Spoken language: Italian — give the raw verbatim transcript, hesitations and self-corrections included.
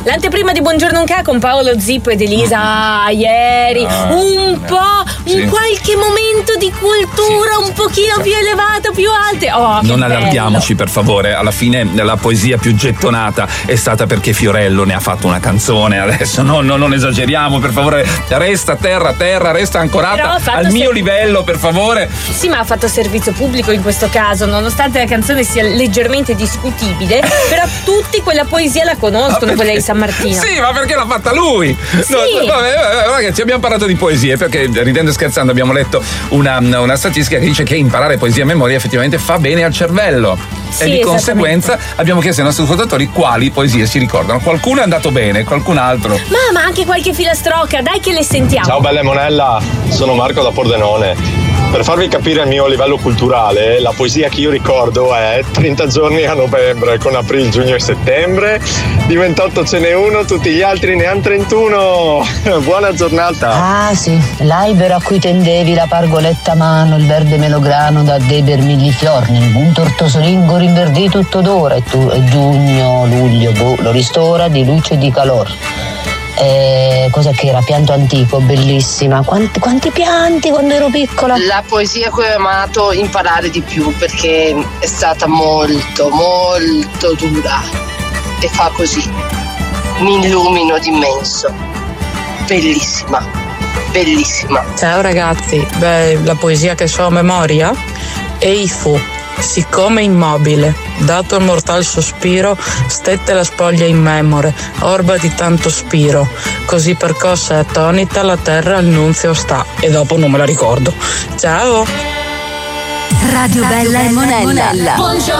l'anteprima di Buongiorno Unca con Paolo Zippo ed Elisa ah, ieri, ah, un po', sì. un qualche momento di cultura sì, un pochino sì. più elevato, più alte. Oh, non allarghiamoci per favore, alla fine la poesia più gettonata è stata perché Fiorello ne ha fatto una canzone, adesso no, no, non esageriamo per favore, resta terra terra, resta ancorata al mio ser- livello per favore. Sì, ma ha fatto servizio pubblico in questo caso, nonostante la canzone sia leggermente discutibile, però tutti quella poesia la conoscono, quella di San Martino. Sì, ma perché l'ha fatta lui? Sì. No, vabbè, ragazzi, abbiamo parlato di poesie perché ridendo e scherzando abbiamo letto una, una statistica che dice che imparare poesia a memoria effettivamente fa bene al cervello. Sì, e di conseguenza abbiamo chiesto ai nostri ascoltatori quali poesie si ricordano. Qualcuno è andato bene, qualcun altro. Ma, ma anche qualche filastrocca, dai che le sentiamo. Ciao belle Monella, sono Marco da Pordenone. Per farvi capire il mio livello culturale, la poesia che io ricordo è trenta giorni a novembre con aprile, giugno e settembre, di ventotto ce n'è uno, tutti gli altri ne hanno trentuno. Buona giornata. Ah sì, l'albero a cui tendevi la pargoletta a mano, il verde melograno da dei bermiglifiorni, un tortosolingo rinverdì tutto d'ora e tu e giugno, luglio, boh, lo ristora di luce e di calor. Eh, cosa che era? Pianto antico, bellissima. Quanti, quanti pianti quando ero piccola. La poesia che ho amato imparare di più perché è stata molto molto dura e fa così, mi illumino d'immenso. Bellissima, bellissima. Ciao ragazzi, beh, la poesia che so a memoria ei fu. Siccome immobile, dato il mortal sospiro, stette la spoglia immemore, orba di tanto spiro, così percossa e attonita la terra al nunzio sta. E dopo non me la ricordo. Ciao! Radio Bella e Monella.